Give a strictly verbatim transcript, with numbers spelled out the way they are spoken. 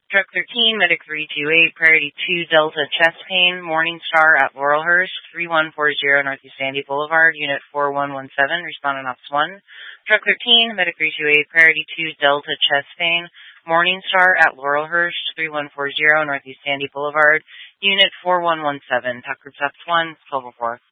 Truck thirteen, Medic three two eight, Priority two, Delta Chest Pain, Morningstar at Laurelhurst, three one four zero Northeast Sandy Boulevard, Unit four one one seven, Respondent Ops one. Truck thirteen, Medic three two eight, Priority two, Delta Chest Pain, Morningstar at Laurelhurst, three one four zero Northeast Sandy Boulevard, Unit four one one seven, Talk Groups Ops one, twelve oh four.